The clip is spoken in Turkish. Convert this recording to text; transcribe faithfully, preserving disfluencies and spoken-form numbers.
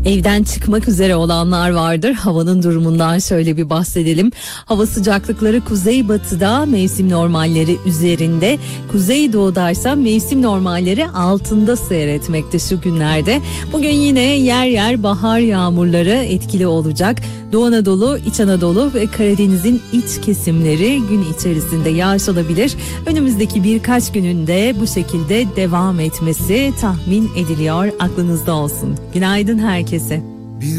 Evden çıkmak üzere olanlar vardır. Havanın durumundan şöyle bir bahsedelim. Hava sıcaklıkları kuzeybatıda mevsim normalleri üzerinde, kuzeydoğudaysa mevsim normalleri altında seyretmekte şu günlerde. Bugün yine yer yer bahar yağmurları etkili olacak. Doğu Anadolu, İç Anadolu ve Karadeniz'in iç kesimleri gün içerisinde yağış alabilir. Önümüzdeki birkaç gününde bu şekilde devam etmesi tahmin ediliyor. Aklınızda olsun. Günaydın herkese.